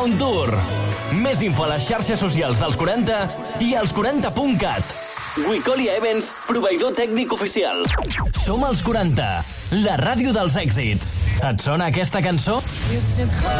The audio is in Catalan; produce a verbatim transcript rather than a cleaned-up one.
On Tour. Més info a les xarxes socials dels quaranta i als quaranta punt cat. Wicolia Events, proveïdor tècnic oficial. Som els quaranta, la ràdio dels èxits. Et sona aquesta cançó?